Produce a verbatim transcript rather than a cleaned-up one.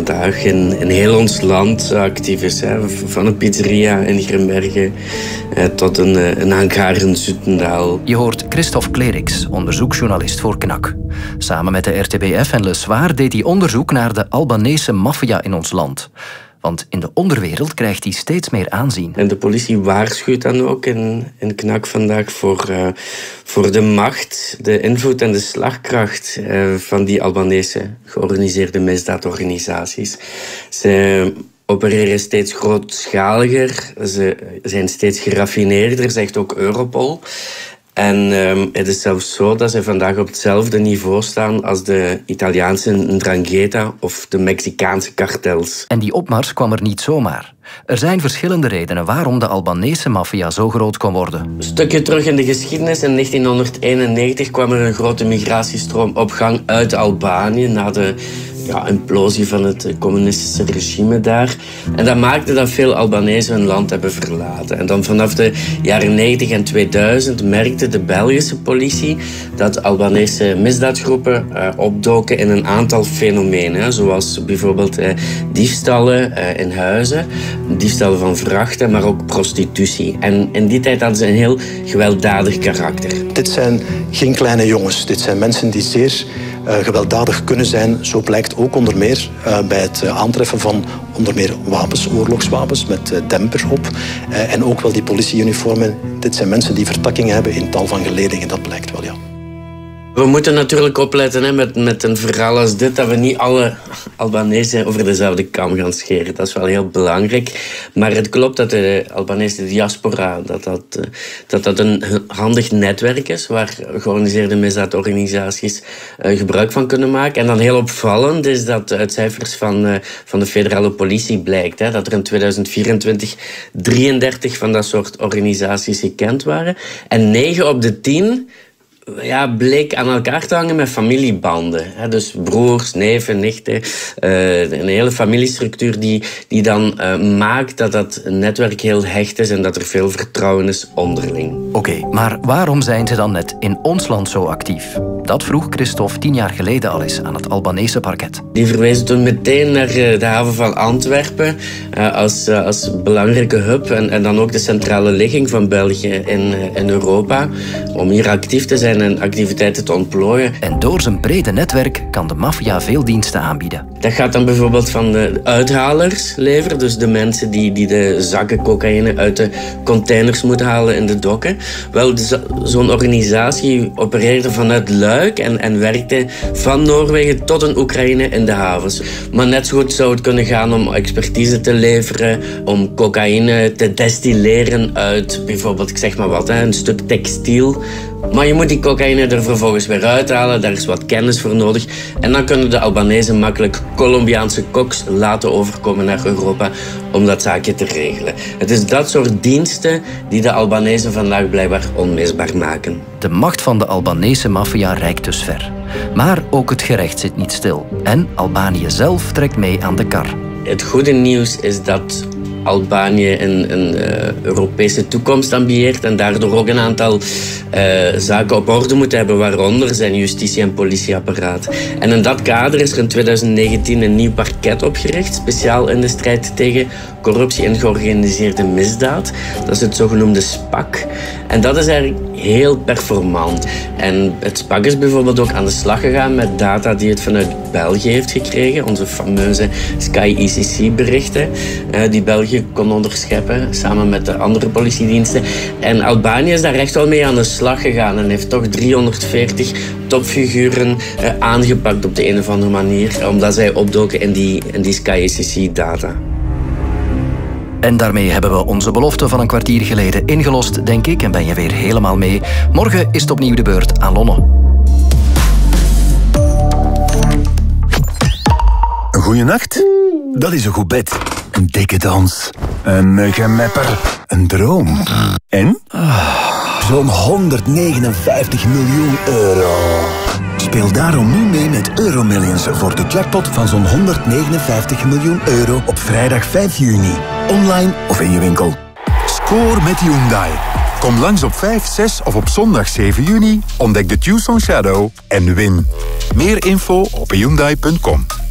vandaag in, in heel ons land actief is. Hè. Van een pizzeria in Grimbergen eh, tot een, een hangar in Zutendaal. Je hoort Christophe Cleriks, onderzoeksjournalist voor Knak. Samen met de R T B F en Le Soir deed hij onderzoek naar de Albanese maffia in ons land. Want in de onderwereld krijgt hij steeds meer aanzien. En de politie waarschuwt dan ook in, in Knak vandaag voor, uh, voor de macht, de invloed en de slagkracht uh, van die Albanese georganiseerde misdaadorganisaties. Ze opereren steeds grootschaliger, ze zijn steeds geraffineerder, zegt ook Europol. En um, het is zelfs zo dat ze vandaag op hetzelfde niveau staan als de Italiaanse Ndrangheta of de Mexicaanse kartels. En die opmars kwam er niet zomaar. Er zijn verschillende redenen waarom de Albanese maffia zo groot kon worden. Een stukje terug in de geschiedenis. In negentien eenennegentig kwam er een grote migratiestroom op gang uit Albanië na de ja, implosie van het communistische regime daar. En dat maakte dat veel Albanese hun land hebben verlaten. En dan vanaf de jaren negentig en tweeduizend merkte de Belgische politie dat Albanese misdaadgroepen uh, opdoken in een aantal fenomenen. Zoals bijvoorbeeld uh, diefstallen uh, in huizen, diefstallen van vrachten, maar ook prostitutie. En in die tijd hadden ze een heel gewelddadig karakter. Dit zijn geen kleine jongens. Dit zijn mensen die zeer uh, gewelddadig kunnen zijn. Zo blijkt ook onder meer uh, bij het uh, aantreffen van onder meer wapens, oorlogswapens met uh, demper op. Uh, en ook wel die politieuniformen. Dit zijn mensen die vertakkingen hebben in tal van geledingen. Dat blijkt wel, ja. We moeten natuurlijk opletten hè, met, met een verhaal als dit, dat we niet alle Albanese over dezelfde kam gaan scheren. Dat is wel heel belangrijk. Maar het klopt dat de Albanese diaspora dat dat, dat, dat een handig netwerk is, waar georganiseerde misdaadorganisaties uh, gebruik van kunnen maken. En dan heel opvallend is dat uit cijfers van, uh, van de federale politie blijkt hè, dat er in tweeduizend vierentwintig drieëndertig van dat soort organisaties gekend waren. En negen op de tien... Ja, bleek aan elkaar te hangen met familiebanden. Hè? Dus broers, neven, nichten. Uh, een hele familiestructuur die, die dan uh, maakt dat dat netwerk heel hecht is en dat er veel vertrouwen is onderling. Oké, okay, maar waarom zijn ze dan net in ons land zo actief? Dat vroeg Christophe tien jaar geleden al eens aan het Albanese parket. Die verwezen toen meteen naar de haven van Antwerpen uh, als, uh, als belangrijke hub en, en dan ook de centrale ligging van België in, uh, in Europa. Om hier actief te zijn en activiteiten te ontplooien. En door zijn brede netwerk kan de maffia veel diensten aanbieden. Dat gaat dan bijvoorbeeld van de uithalers leveren, dus de mensen die, die de zakken cocaïne uit de containers moeten halen in de dokken. Wel, zo'n organisatie opereerde vanuit Luik en, en werkte van Noorwegen tot in Oekraïne in de havens. Maar net zo goed zou het kunnen gaan om expertise te leveren, om cocaïne te destilleren uit bijvoorbeeld, ik zeg maar wat, een stuk textiel. Maar je moet die cocaïne er vervolgens weer uithalen, daar is wat kennis voor nodig. En dan kunnen de Albanezen makkelijk Colombiaanse koks laten overkomen naar Europa om dat zaakje te regelen. Het is dat soort diensten die de Albanezen vandaag blijkbaar onmisbaar maken. De macht van de Albanese maffia reikt dus ver. Maar ook het gerecht zit niet stil. En Albanië zelf trekt mee aan de kar. Het goede nieuws is dat Albanië een, een uh, Europese toekomst ambieert en daardoor ook een aantal uh, zaken op orde moet hebben, waaronder zijn justitie- en politieapparaat. En in dat kader is er in tweeduizend negentien een nieuw parket opgericht, speciaal in de strijd tegen corruptie en georganiseerde misdaad. Dat is het zogenoemde SPAC. En dat is eigenlijk heel performant. En het SPAC is bijvoorbeeld ook aan de slag gegaan met data die het vanuit België heeft gekregen. Onze fameuze Sky I C C-berichten uh, die België kon onderscheppen, samen met de andere politiediensten. En Albanië is daar echt wel mee aan de slag gegaan en heeft toch driehonderdveertig topfiguren uh, aangepakt op de een of andere manier, omdat zij opdoken in die, in die Sky I C C-data. En daarmee hebben we onze belofte van een kwartier geleden ingelost, denk ik, en ben je weer helemaal mee. Morgen is het opnieuw de beurt aan Lonne. Een goeie nacht? Dat is een goed bed. Een dikke dans. Een gemepper. Een droom. En? Zo'n honderdnegenenvijftig miljoen euro. Speel daarom nu mee met Euromillions voor de jackpot van zo'n honderdnegenenvijftig miljoen euro op vrijdag vijf juni. Online of in je winkel. Score met Hyundai. Kom langs op vijf, zes of op zondag zeven juni. Ontdek de Tucson Shadow en win. Meer info op hyundai punt com.